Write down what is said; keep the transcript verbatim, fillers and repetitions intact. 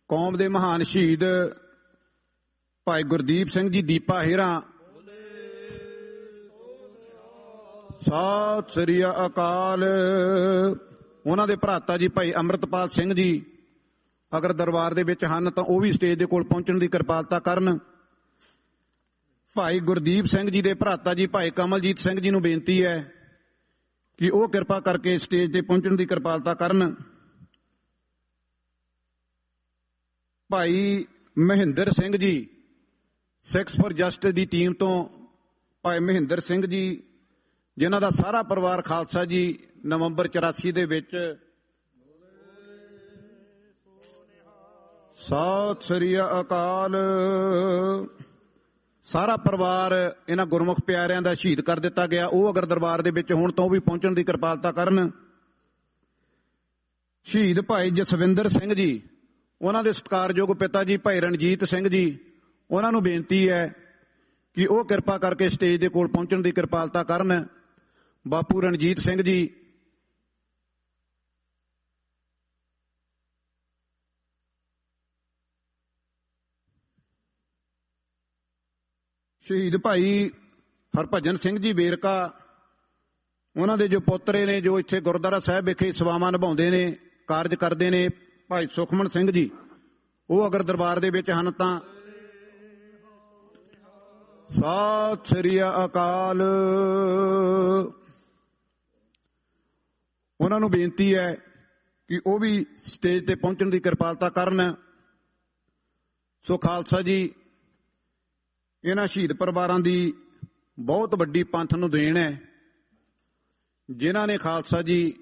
ਕੌਮ ਦੇ ਮਹਾਨ ਸ਼ਹੀਦ ਭਾਈ ਗੁਰਦੀਪ ਸਿੰਘ ਜੀ ਦੀਪਾ ਹੇਰਾਂ, ਸਤਿ ਸ੍ਰੀ ਅਕਾਲ। ਉਹਨਾਂ ਦੇ ਭਰਾਤਾ ਜੀ ਭਾਈ ਅੰਮ੍ਰਿਤਪਾਲ ਸਿੰਘ ਜੀ ਅਗਰ ਦਰਬਾਰ ਦੇ ਵਿੱਚ ਹਨ ਤਾਂ ਉਹ ਵੀ ਸਟੇਜ ਦੇ ਕੋਲ ਪਹੁੰਚਣ ਦੀ ਕਿਰਪਾਲਤਾ ਕਰਨ। ਭਾਈ ਗੁਰਦੀਪ ਸਿੰਘ ਜੀ ਦੇ ਭਰਾਤਾ ਜੀ ਭਾਈ ਕਮਲਜੀਤ ਸਿੰਘ ਜੀ ਨੂੰ ਬੇਨਤੀ ਹੈ ਕਿ ਉਹ ਕਿਰਪਾ ਕਰਕੇ ਸਟੇਜ ਤੇ ਪਹੁੰਚਣ ਦੀ ਕਿਰਪਾਲਤਾ ਕਰਨ। ਭਾਈ Mahinder Singh ji Sikhs for justice the team ਤੋਂ ਭਾਈ ਮਹਿੰਦਰ ਸਿੰਘ ਜੀ, ਜਿਨ੍ਹਾਂ ਦਾ ਸਾਰਾ ਪਰਿਵਾਰ ਖਾਲਸਾ ਜੀ ਨਵੰਬਰ ਚੁਰਾਸੀ ਦੇ ਵਿੱਚ ਸਤਿ ਸ੍ਰੀ ਅਕਾਲ, ਸਾਰਾ ਪਰਿਵਾਰ ਇਹਨਾਂ ਗੁਰਮੁਖ ਪਿਆਰਿਆਂ ਦਾ ਸ਼ਹੀਦ ਕਰ ਦਿੱਤਾ ਗਿਆ, ਉਹ ਅਗਰ ਦਰਬਾਰ ਦੇ ਵਿੱਚ ਹੋਣ ਤਾਂ ਉਹ ਵੀ ਪਹੁੰਚਣ ਦੀ ਕਿਰਪਾਲਤਾ ਕਰਨ। ਸ਼ਹੀਦ ਭਾਈ ਜਸਵਿੰਦਰ ਸਿੰਘ ਜੀ, ਉਹਨਾਂ ਦੇ ਸਤਿਕਾਰਯੋਗ ਪਿਤਾ ਜੀ ਭਾਈ ਰਣਜੀਤ ਸਿੰਘ ਜੀ, ਉਹਨਾਂ ਨੂੰ ਬੇਨਤੀ ਹੈ ਕਿ ਉਹ ਕਿਰਪਾ ਕਰਕੇ ਸਟੇਜ ਦੇ ਕੋਲ ਪਹੁੰਚਣ ਦੀ ਕਿਰਪਾਲਤਾ ਕਰਨ। ਬਾਪੂ ਰਣਜੀਤ ਸਿੰਘ ਜੀ, ਸ਼ਹੀਦ ਭਾਈ ਹਰਭਜਨ ਸਿੰਘ ਜੀ ਵੇਰਕਾ, ਉਹਨਾਂ ਦੇ ਜੋ ਪੋਤਰੇ ਨੇ ਜੋ ਇੱਥੇ ਗੁਰਦੁਆਰਾ ਸਾਹਿਬ ਵਿਖੇ ਸੇਵਾਵਾਂ ਨਿਭਾਉਂਦੇ ਨੇ, ਕਾਰਜ ਕਰਦੇ ਨੇ, ਭਾਈ ਸੁਖਮਨ ਸਿੰਘ ਜੀ, ਉਹ ਅਗਰ ਦਰਬਾਰ ਦੇ ਵਿੱਚ ਹਨ ਤਾਂ ਸਤਿ ਸ੍ਰੀ ਅਕਾਲ। ਉਹਨਾਂ ਨੂੰ ਬੇਨਤੀ ਹੈ ਕਿ ਉਹ ਵੀ ਸਟੇਜ ਤੇ ਪਹੁੰਚਣ ਦੀ ਕਿਰਪਾਲਤਾ ਕਰਨ। ਸੋ ਖਾਲਸਾ ਜੀ, ਇਹਨਾਂ ਸ਼ਹੀਦ ਪਰਿਵਾਰਾਂ ਦੀ ਬਹੁਤ ਵੱਡੀ ਪੰਥ ਨੂੰ ਦੇਣ ਹੈ, ਜਿਨ੍ਹਾਂ ਨੇ ਖਾਲਸਾ ਜੀ